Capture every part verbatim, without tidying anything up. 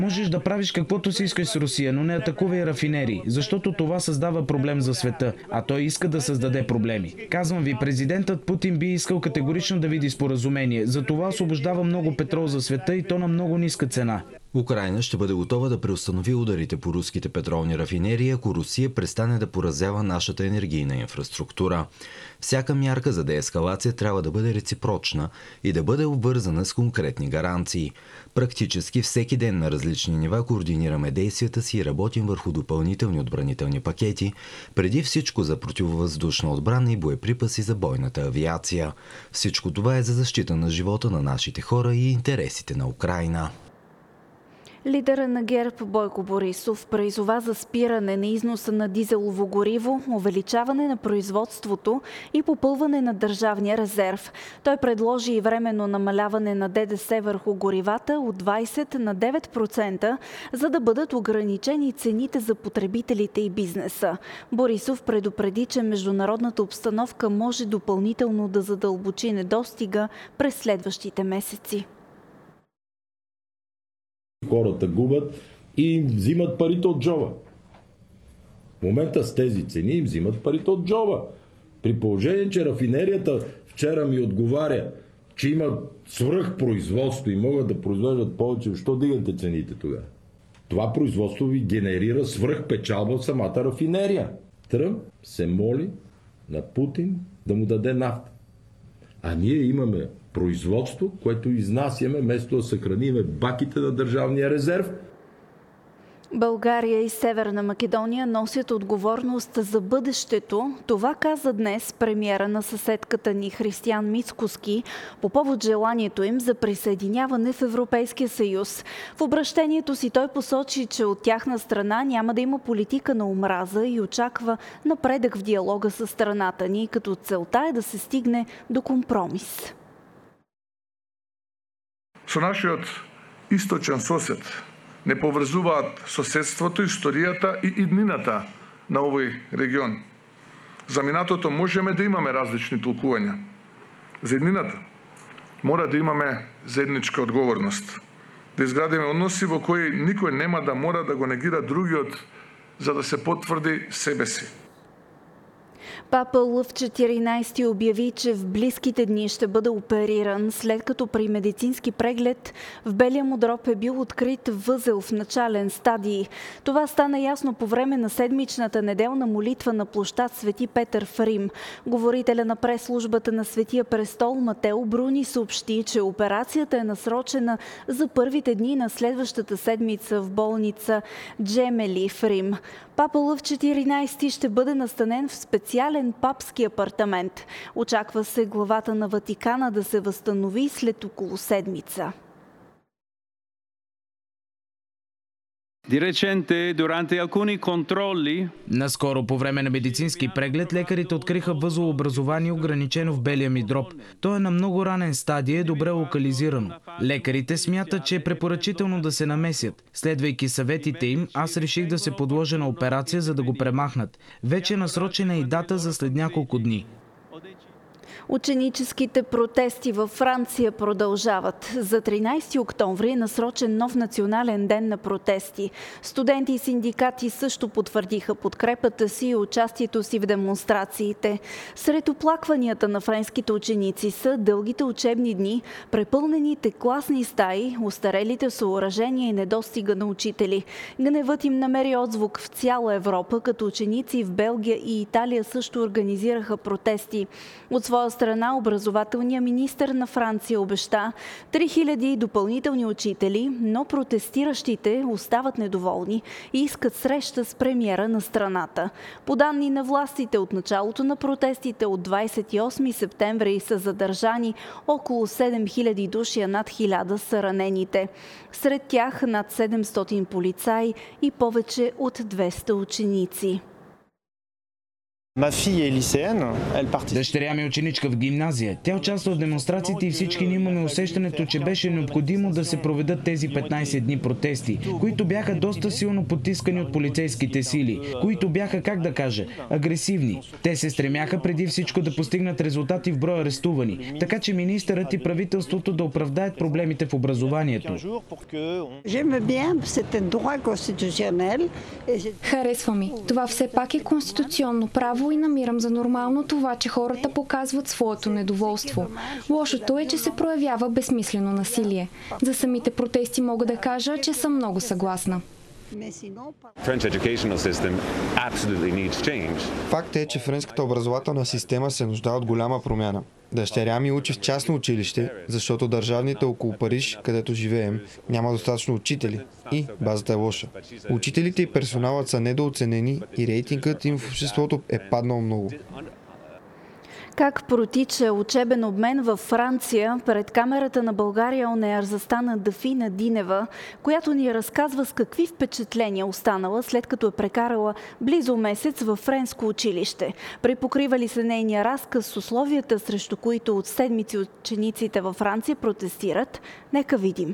Можеш да правиш каквото си искаш с Русия, но не атакувай рафинерии, защото това създава проблем за света, а той иска да създаде проблеми. Казвам ви, президентът Путин би искал категорично да види споразумение, затова освобождава много петрол за света и то на много ниска цена. Украйна ще бъде готова да преустанови ударите по руските петролни рафинерии, ако Русия престане да поразява нашата енергийна инфраструктура. Всяка мярка за деескалация трябва да бъде реципрочна и да бъде обвързана с конкретни гаранции. Практически всеки ден на различни нива координираме действията си и работим върху допълнителни отбранителни пакети, преди всичко за противовъздушна отбрана и боеприпаси за бойната авиация. Всичко това е за защита на живота на нашите хора и интересите на Украйна. Лидерът на ГЕРБ Бойко Борисов призова за спиране на износа на дизелово гориво, увеличаване на производството и попълване на държавния резерв. Той предложи и временно намаляване на ДДС върху горивата от двайсет на девет процента, за да бъдат ограничени цените за потребителите и бизнеса. Борисов предупреди, че международната обстановка може допълнително да задълбочи недостига през следващите месеци. Хората губят и им взимат парите от джоба. В момента с тези цени им взимат парите от джоба. При положение, че рафинерията вчера ми отговаря, че има свръхпроизводство и могат да произвеждат повече, защо дигате цените тогава? Това производство ви генерира свръхпечалба в самата рафинерия. Тръмп се моли на Путин да му даде нафта. А ние имаме производство, което изнасяме, вместо да съхраниме баките на държавния резерв. България и Северна Македония носят отговорност за бъдещето. Това каза днес премиера на съседката ни Християн Мицкоски по повод желанието им за присъединяване в Европейския съюз. В обращението си той посочи, че от тяхна страна няма да има политика на омраза и очаква напредък в диалога с страната ни, като целта е да се стигне до компромис. Со нашиот источен сосед не поврзуваат соседството, историјата и иднината на овој регион. За минатото можеме да имаме различни толкувања. За иднината мора да имаме заедничка одговорност. Да изградиме односи во кои никој нема да мора да го негира другиот за да се потврди себе си. Папа Лъв четиринайсети обяви, че в близките дни ще бъде опериран, след като при медицински преглед в белия му дроб е бил открит възел в начален стадий. Това стана ясно по време на седмичната неделна молитва на площад Свети Петър в Рим. Говорителя на прес-службата на Светия престол Матео Бруни съобщи, че операцията е насрочена за първите дни на следващата седмица в болница Джемели в Рим. Папа Лъв четиринайсети ще бъде настанен в специален папски апартамент. Очаква се главата на Ватикана да се възстанови след около седмица. Наскоро по време на медицински преглед лекарите откриха възлообразование, ограничено в белия ми дроб. То е на много ранен стадий, е добре локализирано. Лекарите смятат, че е препоръчително да се намесят. Следвайки съветите им, аз реших да се подложа на операция, за да го премахнат. Вече е насрочена и дата за след няколко дни. Ученическите протести във Франция продължават. За тринайсети октомври е насрочен нов национален ден на протести. Студенти и синдикати също потвърдиха подкрепата си и участието си в демонстрациите. Сред оплакванията на френските ученици са дългите учебни дни, препълнените класни стаи, остарелите съоръжения и недостига на учители. Гневът им намери отзвук в цяла Европа, като ученици в Белгия и Италия също организираха протести. От своя страна образователният министър на Франция обеща три хиляди допълнителни учители, но протестиращите остават недоволни и искат среща с премиера на страната. По данни на властите, от началото на протестите от двайсет и осми септември са задържани около седем хиляди души, а над хиляда са ранените. Сред тях над седемстотин полицаи и повече от двеста ученици. Дъщеря ми е ученичка в гимназия. Тя участва в демонстрациите и всички ние имаме усещането, че беше необходимо да се проведат тези петнайсет дни протести, които бяха доста силно потискани от полицейските сили, които бяха, как да кажа, агресивни. Те се стремяха преди всичко да постигнат резултати в броя арестувани, така че министърът и правителството да оправдаят проблемите в образованието. Харесва ми. Това все пак е конституционно право и намирам за нормално това, че хората показват своето недоволство. Лошото е, че се проявява безсмислено насилие. За самите протести мога да кажа, че съм много съгласна. Факт е, че френската образователна система се нуждае от голяма промяна. Дъщеря ми учи в частно училище, защото държавните около Париж, където живеем, няма достатъчно учители и базата е лоша. Учителите и персоналът са недооценени и рейтингът им в обществото е паднал много. Как протича учебен обмен във Франция? Пред камерата на България Он Еър застана Дафина Динева, която ни разказва с какви впечатления останала, след като е прекарала близо месец във френско училище. Припокрива ли се нейния разказ с условията, срещу които от седмици учениците във Франция протестират? Нека видим.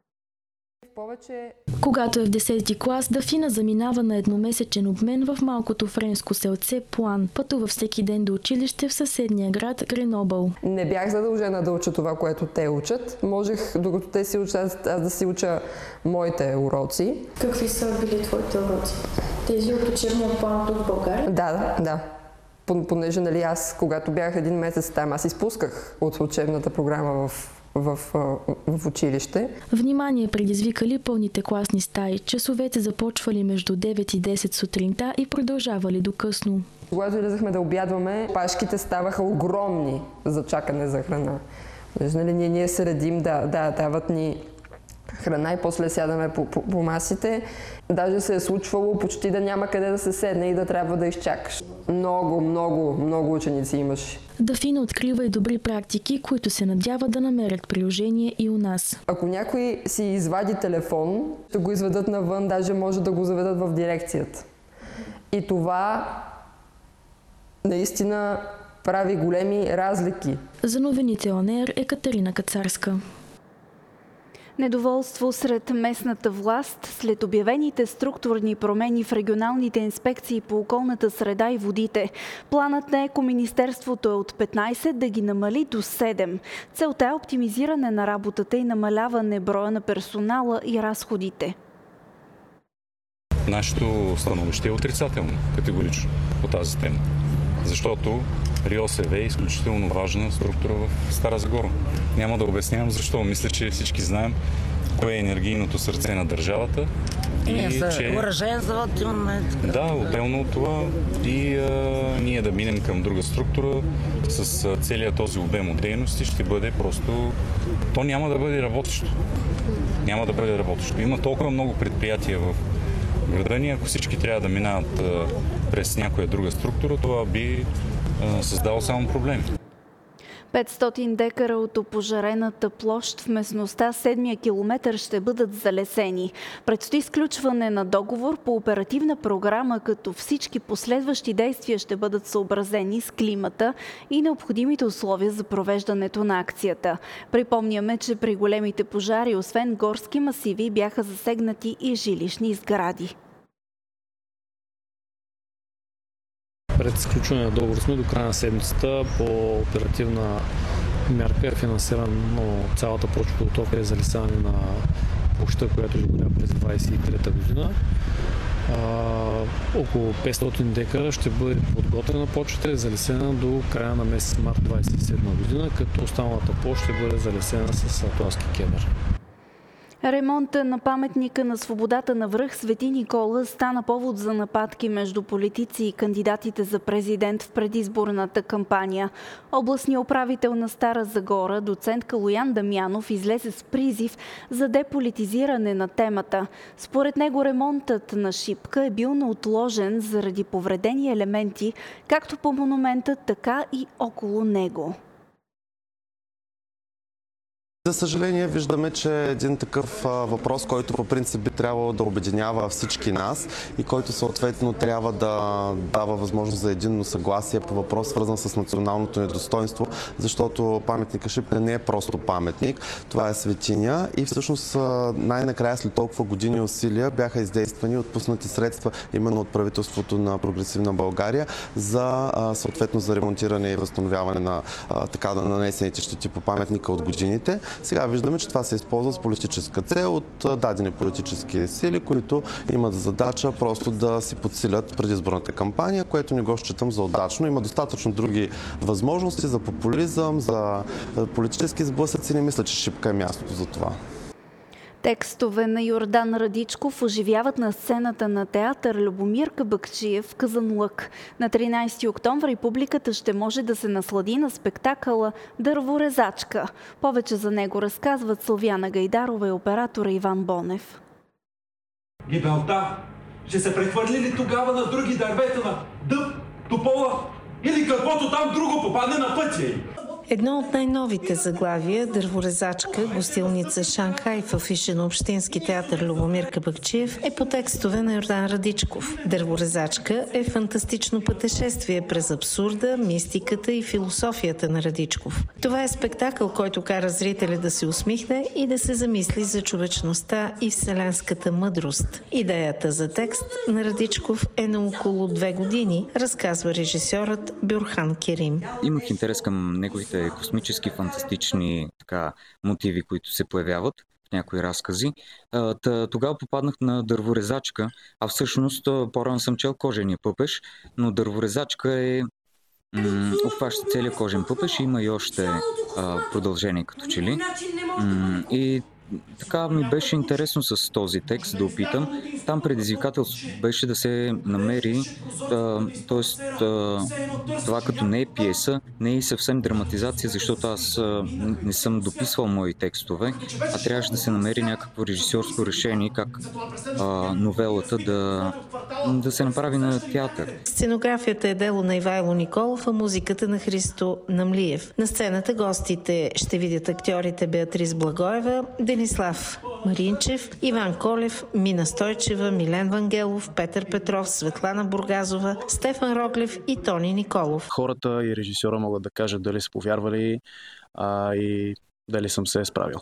Когато е в десети клас, Дафина заминава на едномесечен обмен в малкото френско селце План. Пътува всеки ден до училище в съседния град Гренобъл. Не бях задължена да уча това, което те учат. Можех, докато те си учат, аз да си уча моите уроци. Какви са били твоите уроци? Тези от учебния план тук в България? Да, да. Понеже, нали, аз, когато бях един месец там, аз изпусках от учебната програма в В, в училище. Внимание предизвикали пълните класни стаи. Часовете започвали между девет и десет сутринта и продължавали до късно. Когато излизахме да обядваме, пашките ставаха огромни за чакане за храна. Нали, ние, ние се редим да, да дават ни храна и после сядаме по, по, по масите. Даже се е случвало почти да няма къде да се седне и да трябва да изчакаш. Много, много, много ученици имаш. Дафина открива и добри практики, които се надява да намерят приложение и у нас. Ако някой си извади телефон, ще го изведат навън, даже може да го заведат в дирекцията. И това наистина прави големи разлики. За новините Он Еър е Катерина Кацарска. Недоволство сред местната власт след обявените структурни промени в регионалните инспекции по околната среда и водите. Планът на Екоминистерството е от петнайсет да ги намали до седем. Целта е оптимизиране на работата и намаляване броя на персонала и разходите. Нашето становище е отрицателно, категорично по тази тема. Защото РИОСВ е изключително важна структура в Стара Загора. Няма да обяснявам защо. Мисля, че всички знаем кое е енергийното сърце на държавата. И за че... оръжен завод имаме. Да, отделно от това и а, ние да минем към друга структура с а, целият този обем от дейности ще бъде просто... То няма да бъде работещо. Няма да бъде работещо. Има толкова много предприятия в града ни, ако всички трябва да минават а, през някоя друга структура, това би а, създало само проблеми. петстотин декара от опожарената площ в местността седмия километър ще бъдат залесени. Предстои сключване на договор по оперативна програма, като всички последващи действия ще бъдат съобразени с климата и необходимите условия за провеждането на акцията. Припомняме, че при големите пожари, освен горски масиви, бяха засегнати и жилищни сгради. Пред сключване на договор сме до края на седмицата по оперативна мярка е финансирано цялата почва подготовка и залесяване на площта, която ще голя през двайсет и трета година. А, около петстотин декара ще бъде подготвена почвата и залесена до края на месец март двайсет и седма година, като останалата площ ще бъде залесена с атласки кедър. Ремонта на паметника на свободата на връх Свети Никола стана повод за нападки между политици и кандидатите за президент в предизборната кампания. Областният управител на Стара Загора, доцент Калоян Дамянов, излезе с призив за деполитизиране на темата. Според него ремонтът на Шипка е бил неотложен заради повредени елементи, както по монумента, така и около него. За съжаление, виждаме, че един такъв въпрос, който по принцип би трябвало да обединява всички нас и който съответно трябва да дава възможност за единно съгласие по въпрос, свързан с националното ни достоинство, защото паметника Шипка не е просто паметник, това е светиня и всъщност най-накрая след толкова години усилия бяха издействани и отпуснати средства именно от правителството на Прогресивна България за съответно за ремонтиране и възстановяване на така нанесените щети по паметника от годините. Сега виждаме, че това се използва с политическа цел от дадени политически сили, които имат задача просто да си подсилят предизборната кампания, което не го считам за удачно. Има достатъчно други възможности за популизъм, за политически сблъсъци. Не мисля, че Шипка е мястото за това. Текстове на Йордан Радичков оживяват на сцената на театър Любомир Кабакчиев в Казанлък. На тринайсети октомври публиката ще може да се наслади на спектакъла Дърворезачка. Повече за него разказват Силвяна Гайдарова и оператора Иван Бонев. Гибелта ще се прехвърли ли тогава на други дървета, на дъб, топола или каквото там друго попадне на пътя й? Едно от най-новите заглавия, Дърворезачка, гостилница Шанхай в афиша на Общински театър Любомир Кабакчиев, е по текстове на Йордан Радичков. Дърворезачка е фантастично пътешествие през абсурда, мистиката и философията на Радичков. Това е спектакъл, който кара зрителя да се усмихне и да се замисли за човечността и вселенската мъдрост. Идеята за текст на Радичков е на около две години, разказва режисьорът Бюрхан Керим. Имах интерес към неговите космически, фантастични така, мотиви, които се появяват в някои разкази. Тогава попаднах на Дърворезачка, а всъщност по-рано съм чел Кожения пъпеш, но Дърворезачка е м- обхваща целият кожен пъпеш и има и още а, продължение като че ли. М- и така ми беше интересно с този текст да опитам. Там предизвикателството беше да се намери, т.е. това като не е пиеса, не е и съвсем драматизация, защото аз а, не съм дописвал мои текстове, а трябваше да се намери някакво режисьорско решение, как а, новелата да, да се направи на театър. Сценографията е дело на Ивайло Николов, а музиката на Христо Намлиев. На сцената гостите ще видят актьорите Беатрис Благоева, Денислав Маринчев, Иван Колев, Мина Стойчева, Милен Вангелов, Петър Петров, Светлана Бургазова, Стефан Роглев и Тони Николов. Хората и режисьора могат да кажат дали са повярвали а, и дали съм се справил.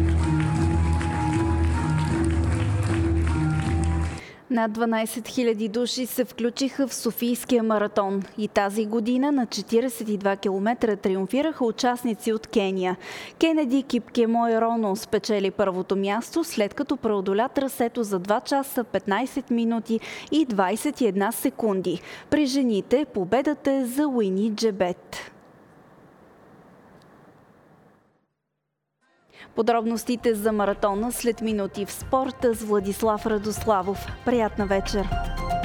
Над дванайсет хиляди души се включиха в Софийския маратон и тази година на четирийсет и два километра триумфираха участници от Кения. Кенеди Кипкемой Роно спечели първото място, след като преодоля трасето за два часа петнайсет минути и двайсет и една секунди. При жените победата е за Уини Джебет. Подробностите за маратона след минути в спорта с Владислав Радославов. Приятна вечер!